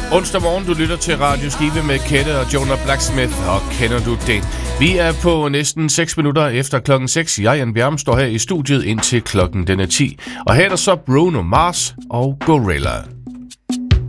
Onsdag morgen, du lytter til Radio Skive med Kette og Jonah Blacksmith, og kender du det? Vi er på næsten 6 minutter efter klokken 6. Jeg, Jan Bjerm, står her i studiet indtil klokken den er 10. Og her er der så Bruno Mars og Gorilla.